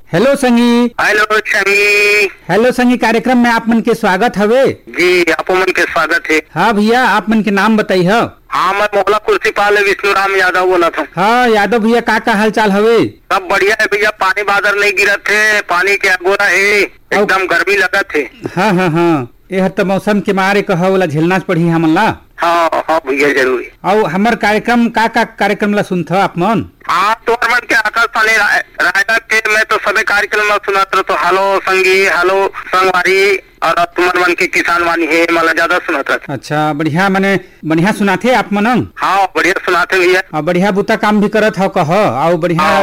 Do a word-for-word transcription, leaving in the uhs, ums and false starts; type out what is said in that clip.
Hello संगी। Hello संगी। Hello संगी, कार्यक्रम में आप मन के स्वागत हवे। जी आप मन के स्वागत है। हाँ भैया, आप मन के नाम बताई है। हाँ मैं मोहला कुर्सी पाल विष्णु राम यादव बोला था। हाँ यादव भैया, का का हाल चाल हवे? सब बढ़िया है भैया, पानी बादल नहीं गिरत है, पानी के अगोरा है, एकदम गर्मी लगत है। हाँ हाँ हाँ, यह तो मौसम के मारे कहा वाला झेलना पड़ी हमन ला। हाँ हाँ भैया जरूर। और हमार कार्यक्रम का का कार्यक्रम ला सुनत आप मन? हाँ तो मन के आकाशवाणी रायगढ़ के मैं तो सभी कार्यक्रम में सुनात रहो। तो हेलो संगी, हेलो संगवारी, और तुमन मन के किसान वाणी है मला ज्यादा सुनाता। अच्छा बढ़िया, मने बढ़िया सुनाथे आप मन। हाँ बढ़िया सुनाते भैया। और बढ़िया बुता काम भी करत हो कह, और बढ़िया